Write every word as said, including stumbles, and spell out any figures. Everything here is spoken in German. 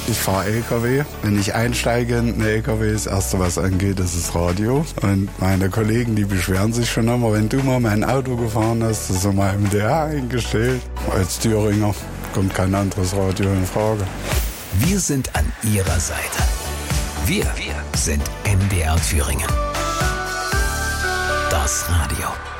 Ich fahre L K W. Wenn ich einsteige in einen L K W, das Erste, was angeht, ist das Radio. Und meine Kollegen, die beschweren sich schon immer, wenn du mal mein Auto gefahren hast, das ist so mal M D R eingestellt. Als Thüringer kommt kein anderes Radio in Frage. Wir sind an Ihrer Seite. Wir, wir sind M D R Thüringen. Das Radio.